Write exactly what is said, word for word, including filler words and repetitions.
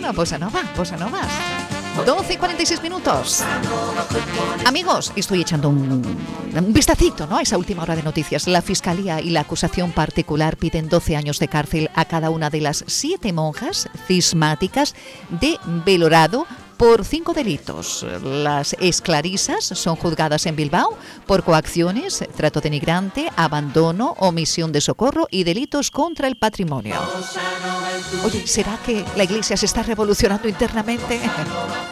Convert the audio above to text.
bueno, bossa nova, bossa nova. doce y cuarenta y seis minutos. Amigos, estoy echando un, un vistacito, ¿no?, a esa última hora de noticias. La Fiscalía y la acusación particular piden doce años de cárcel a cada una de las siete monjas cismáticas de Belorado por cinco delitos. Las esclarisas son juzgadas en Bilbao por coacciones, trato denigrante, abandono, omisión de socorro y delitos contra el patrimonio. Oye, ¿será que la Iglesia se está revolucionando internamente?